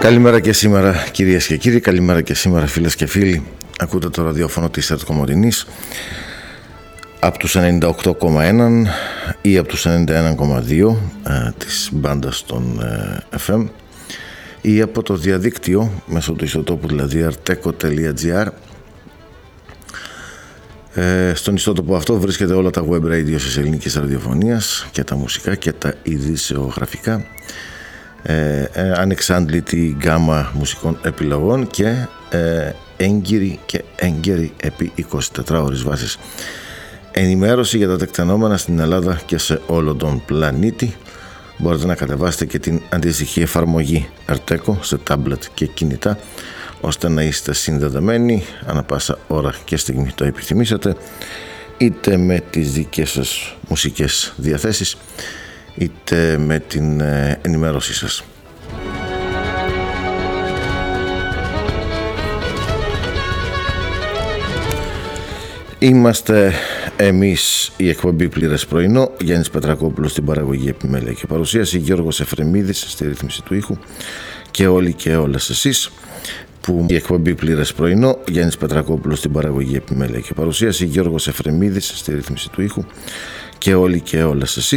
Καλημέρα και σήμερα κυρίες και κύριοι, καλημέρα και σήμερα φίλες και φίλοι. Ακούτε το ραδιόφωνο της ΕΡΤ Κομοτηνής από τους 98,1 ή από τους 91,2 της μπάντας των FM ή από το διαδίκτυο μέσω του ιστοτόπου, δηλαδή arteco.gr. Στον ιστότοπο αυτό βρίσκεται όλα τα web radio της ελληνικής ραδιοφωνίας και τα μουσικά και τα ειδησεογραφικά, ανεξάντλητη γκάμα μουσικών επιλογών και έγκυρη και έγκαιρη επί 24 ώρες βάσης ενημέρωση για τα τεκτενόμενα στην Ελλάδα και σε όλο τον πλανήτη. Μπορείτε να κατεβάσετε και την αντίστοιχη εφαρμογή Arteco σε τάμπλετ και κινητά, ώστε να είστε συνδεδεμένοι ανά πάσα ώρα και στιγμή το επιθυμήσετε, είτε με τις δικές σας μουσικές διαθέσεις είτε με την ενημέρωσή σας. Είμαστε εμείς η εκπομπή Πλήρες Πρωινό, Γιάννης Πετρακόπουλος στην παραγωγή, επιμέλεια και παρουσίαση, Γιώργος Εφρεμίδης στη ρύθμιση του ήχου και όλοι και όλες εσείς που η εκπομπή Πλήρες Πρωινό, Γιάννης Πετρακόπουλος στην παραγωγή, επιμέλεια και παρουσίαση, Γιώργος Εφρεμίδης στη ρύθμιση του ήχου και όλοι και όλες εσείς